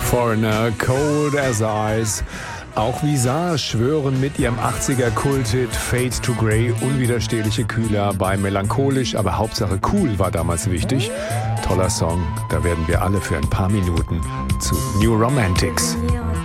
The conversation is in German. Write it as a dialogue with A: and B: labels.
A: Foreigner, Cold as Ice. Auch Visage schwören mit ihrem 80er-Kulthit Fade to Grey unwiderstehliche Kühler bei melancholisch, aber Hauptsache cool war damals wichtig. Toller Song, da werden wir alle für ein paar Minuten zu New Romantics.